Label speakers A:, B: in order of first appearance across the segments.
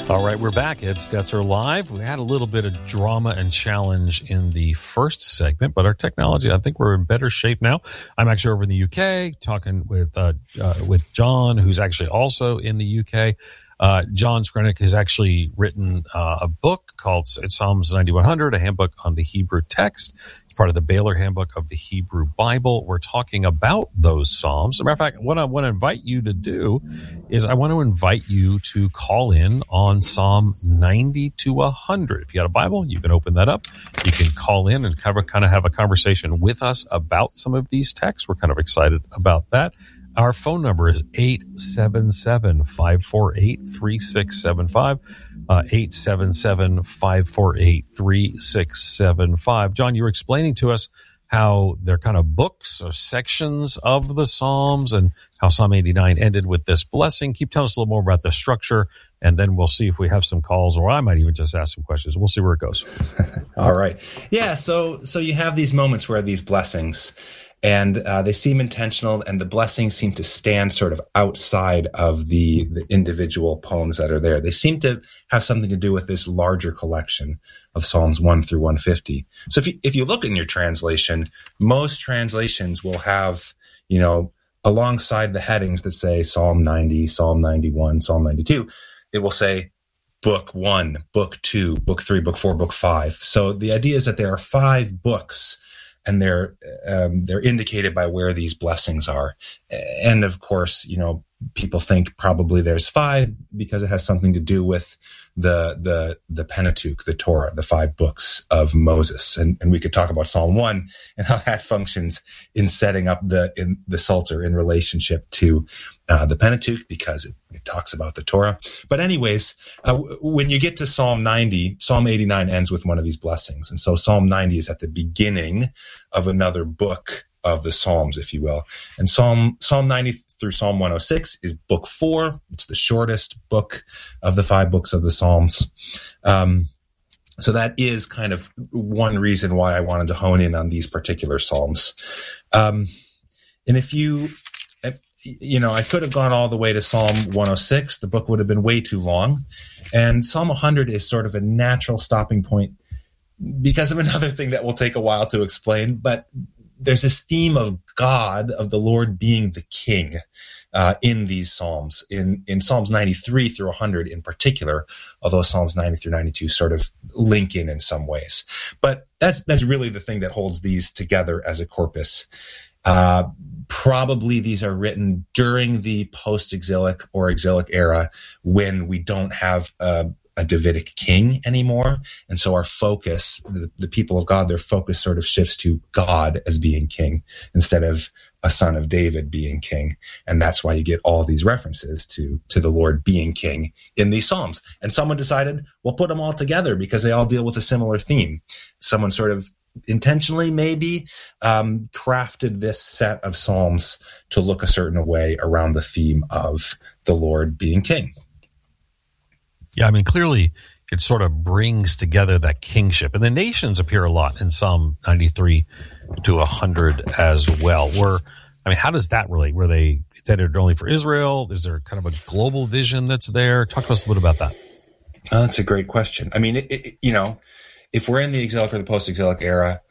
A: All right, we're back. Ed Stetzer Live. We had a little bit of drama and challenge in the first segment, but our technology, I think we're in better shape now. I'm actually over in the UK talking with John, who's actually also in the UK. John Skrenik has actually written a book called Psalms 9100, a handbook on the Hebrew text. It's part of the Baylor Handbook of the Hebrew Bible. We're talking about those Psalms. As a matter of fact, what I want to invite you to do is I want to invite you to call in on Psalm 90 to 100. If you got a Bible, you can open that up. You can call in and kind of have a conversation with us about some of these texts. We're kind of excited about that. Our phone number is 877-548-3675, 877-548-3675. John, you were explaining to us how they're kind of books or sections of the Psalms and how Psalm 89 ended with this blessing. Keep telling us a little more about the structure, and then we'll see if we have some calls, or I might even just ask some questions. We'll see where it goes.
B: All right. Yeah, so you have these moments where these blessings, and they seem intentional, and the blessings seem to stand sort of outside of the individual poems that are there. They seem to have something to do with this larger collection of Psalms 1 through 150. So if you look in your translation, most translations will have, alongside the headings that say Psalm 90, Psalm 91, Psalm 92, it will say Book 1, Book 2, Book 3, Book 4, Book 5. So the idea is that there are 5 books, and they're indicated by where these blessings are. And of course, people think probably there's 5 because it has something to do with the Pentateuch, the Torah, the 5 books of Moses. And we could talk about Psalm 1 and how that functions in setting up the Psalter in relationship to the Pentateuch, because it talks about the Torah. But anyways, when you get to Psalm 90, Psalm 89 ends with one of these blessings. And so Psalm 90 is at the beginning of another book of the Psalms, if you will. And Psalm 90 through Psalm 106 is book 4. It's the shortest book of the 5 books of the Psalms. So that is kind of one reason why I wanted to hone in on these particular Psalms. And if I could have gone all the way to Psalm 106. The book would have been way too long. And Psalm 100 is sort of a natural stopping point because of another thing that will take a while to explain. But there's this theme of God, of the Lord being the king in these Psalms. In Psalms 93 through 100 in particular, although Psalms 90 through 92 sort of link in some ways. But that's really the thing that holds these together as a corpus. Probably these are written during the post-exilic or exilic era when we don't have a Davidic king anymore. And so our focus, the people of God, their focus sort of shifts to God as being king instead of a son of David being king. And that's why you get all these references to the Lord being king in these Psalms. And someone decided, we'll put them all together because they all deal with a similar theme. Someone sort of intentionally maybe crafted this set of Psalms to look a certain way around the theme of the Lord being king.
A: Yeah, I mean, clearly it sort of brings together that kingship. And the nations appear a lot in Psalm 93 to 100 as well. How does that relate? Were they intended only for Israel? Is there kind of a global vision that's there? Talk to us a little bit about that.
B: That's a great question. I mean, if we're in the exilic or the post-exilic era,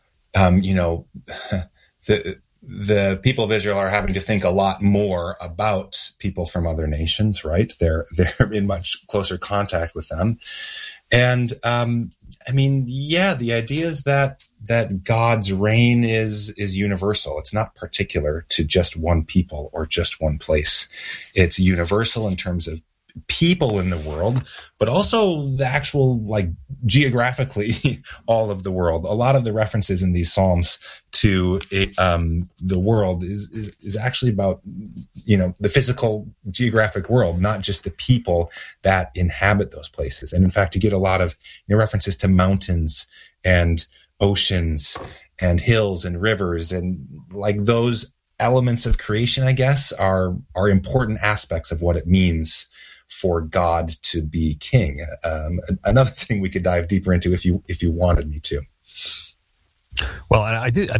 B: the people of Israel are having to think a lot more about people from other nations, right? They're in much closer contact with them. And, the idea is that God's reign is universal. It's not particular to just one people or just one place. It's universal in terms of people in the world, but also the actual, geographically, all of the world. A lot of the references in these Psalms to the world is actually about, the physical geographic world, not just the people that inhabit those places. And in fact, you get a lot of references to mountains and oceans and hills and rivers, and those elements of creation, I guess, are important aspects of what it means for God to be king. Another thing we could dive deeper into if you wanted me to.
A: Well, I think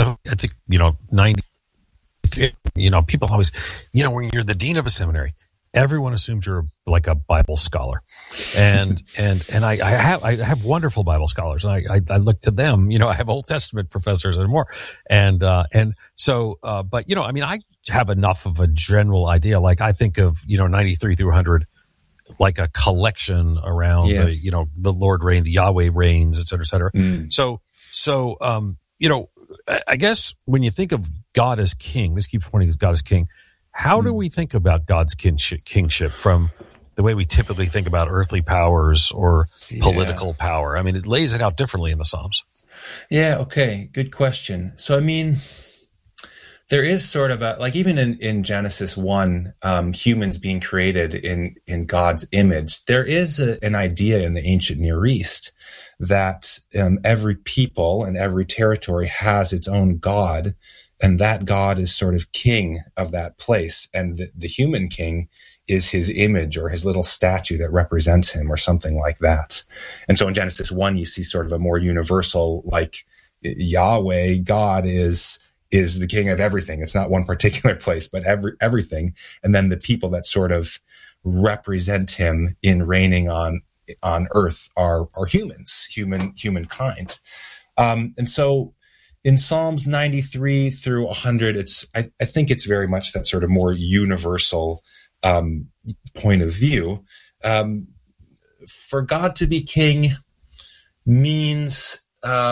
A: 90. People always, when you're the dean of a seminary everyone assumes you're like a Bible scholar, and I have wonderful Bible scholars, and I look to them. I have Old Testament professors and more, and so but I have enough of a general idea. Like I think of 93 through 100 like a collection around the Lord reign, the Yahweh reigns, et cetera, et cetera. So I guess when you think of God as king, this keeps pointing as God as king. How do we think about God's kingship from the way we typically think about earthly powers or political power? I mean, it lays it out differently in the Psalms.
B: Yeah. Okay. Good question. So, there is sort of even in Genesis 1, humans being created in God's image, there is an idea in the ancient Near East that every people and every territory has its own God, and that God is sort of king of that place. And the human king is his image or his little statue that represents him or something like that. And so in Genesis 1, you see sort of a more universal, like Yahweh, God is the king of everything. It's not one particular place, but everything. And then the people that sort of represent him in reigning on earth are humans, humankind. And so in Psalms 93 through 100, I think it's very much that sort of more universal point of view. For God to be king means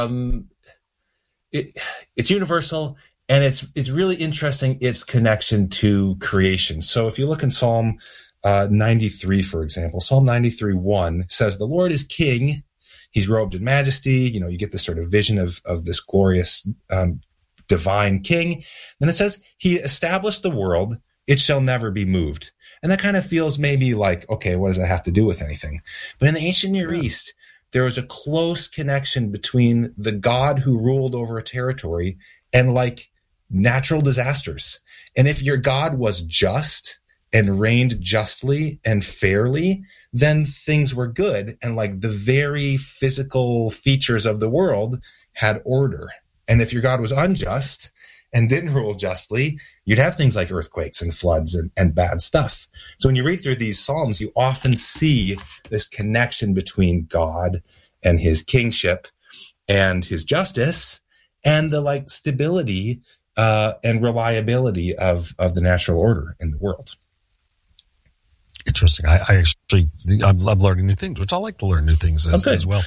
B: it's universal, and it's really interesting, its connection to creation. So if you look in Psalm 93, for example, Psalm 93:1 says, "The Lord is king. He's robed in majesty." You get this sort of vision of this glorious divine king. Then it says, "He established the world. It shall never be moved." And that kind of feels maybe like, okay, what does that have to do with anything? But in the ancient Near East, there was a close connection between the God who ruled over a territory and like natural disasters. And if your God was just and reigned justly and fairly, then things were good. And like the very physical features of the world had order. And if your God was unjust and didn't rule justly, you'd have things like earthquakes and floods and bad stuff. So when you read through these Psalms, you often see this connection between God and his kingship and his justice and the like stability and reliability of the natural order in the world.
A: Interesting. I'm learning new things, which I like to learn new things as well.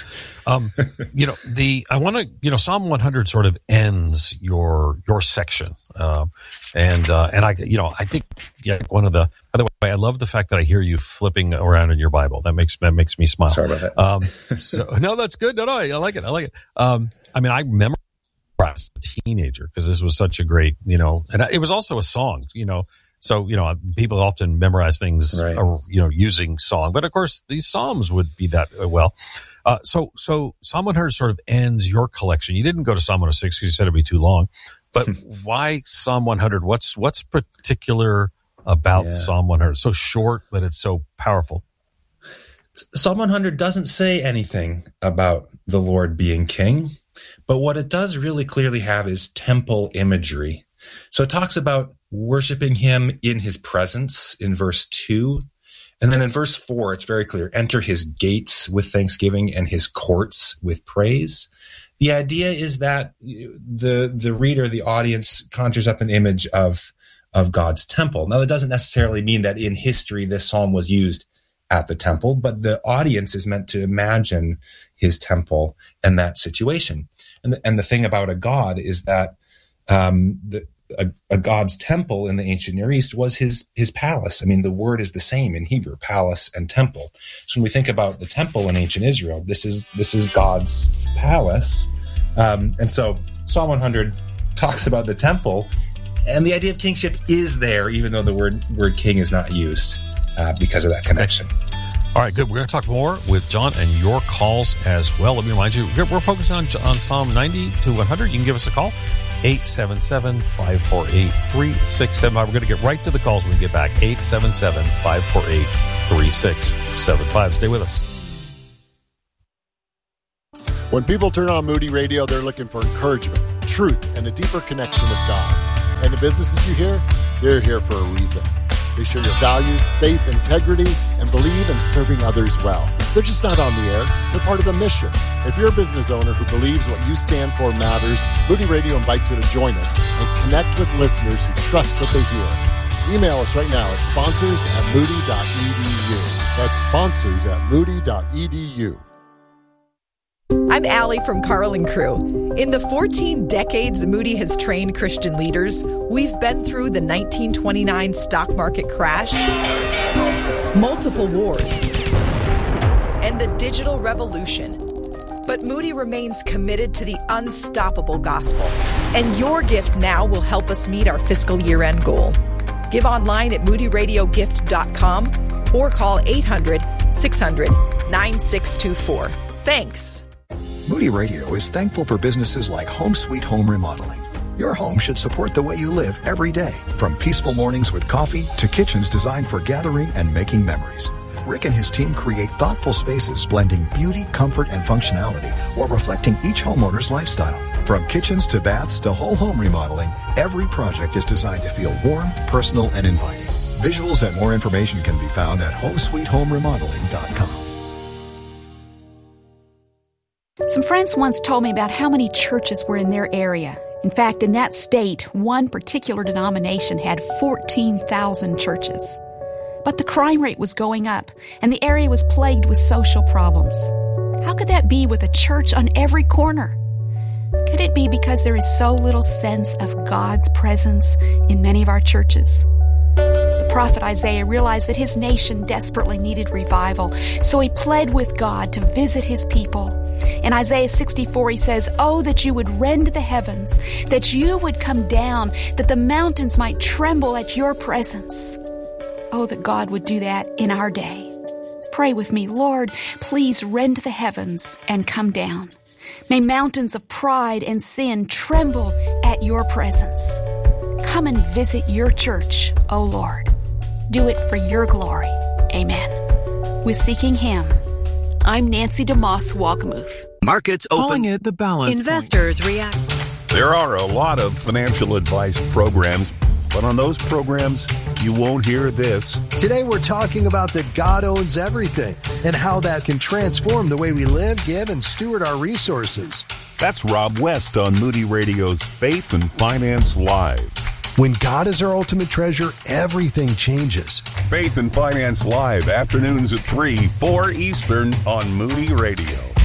A: I want to, Psalm 100 sort of ends your section. And I think one of the, by the way, I love the fact that I hear you flipping around in your Bible. That makes me smile.
B: Sorry about that.
A: No, that's good. No, I like it. I mememorized as a teenager because this was such a great, and it was also a song, So, people often memorize things,
B: right,
A: using song. But, of course, these Psalms would be that well. So Psalm 100 sort of ends your collection. You didn't go to Psalm 106 because you said it'd be too long. But why Psalm 100? What's particular about Psalm 100? So short, but it's so powerful.
B: Psalm 100 doesn't say anything about the Lord being king. But what it does really clearly have is temple imagery. So it talks about worshiping him in his presence in verse 2. And then in verse 4, it's very clear. Enter his gates with thanksgiving and his courts with praise. The idea is that the reader, the audience, conjures up an image of God's temple. Now, that doesn't necessarily mean that in history this psalm was used at the temple, but the audience is meant to imagine his temple and that situation. And the thing about a god is that a god's temple in the ancient Near East was his palace. I mean, the word is the same in Hebrew, palace and temple. So when we think about the temple in ancient Israel, this is God's palace. And so Psalm 100 talks about the temple, and the idea of kingship is there, even though the word king is not used because of that connection.
A: All right, good. We're going to talk more with John and your calls as well. Let me remind you, we're focused on Psalm 90 to 100. You can give us a call, 877-548-3675. We're going to get right to the calls when we get back, 877-548-3675. Stay with us.
C: When people turn on Moody Radio, they're looking for encouragement, truth, and a deeper connection with God. And the businesses you hear, they're here for a reason. They share your values, faith, integrity, and believe in serving others well. They're just not on the air. They're part of the mission. If you're a business owner who believes what you stand for matters, Moody Radio invites you to join us and connect with listeners who trust what they hear. Email us right now at sponsors@moody.edu. That's sponsors@moody.edu.
D: I'm Allie from Carl & Crew. In the 14 decades Moody has trained Christian leaders, we've been through the 1929 stock market crash, multiple wars, and the digital revolution. But Moody remains committed to the unstoppable gospel, and your gift now will help us meet our fiscal year-end goal. Give online at moodyradiogift.com or call 800-600-9624. Thanks.
E: Moody Radio is thankful for businesses like Home Sweet Home Remodeling. Your home should support the way you live every day, from peaceful mornings with coffee to kitchens designed for gathering and making memories. Rick and his team create thoughtful spaces blending beauty, comfort, and functionality while reflecting each homeowner's lifestyle. From kitchens to baths to whole home remodeling, every project is designed to feel warm, personal, and inviting. Visuals and more information can be found at homesweethomeremodeling.com.
F: Some friends once told me about how many churches were in their area. In fact, in that state, one particular denomination had 14,000 churches. But the crime rate was going up, and the area was plagued with social problems. How could that be with a church on every corner? Could it be because there is so little sense of God's presence in many of our churches? The prophet Isaiah realized that his nation desperately needed revival, so he pled with God to visit his people. In Isaiah 64, he says, "Oh, that you would rend the heavens, that you would come down, that the mountains might tremble at your presence." Oh, that God would do that in our day. Pray with me, Lord, please rend the heavens and come down. May mountains of pride and sin tremble at your presence. Come and visit your church, O Lord. Do it for your glory. Amen. With Seeking Him, I'm Nancy DeMoss Walkamuth.
G: Markets open.
H: Calling it the balance
I: Investors react.
J: There are a lot of financial advice programs, but on those programs, you won't hear this.
K: Today we're talking about that God owns everything and how that can transform the way we live, give, and steward our resources.
J: That's Rob West on Moody Radio's Faith and Finance Live.
K: When God is our ultimate treasure, everything changes.
J: Faith and Finance Live, afternoons at 3, 4 Eastern on Moody Radio.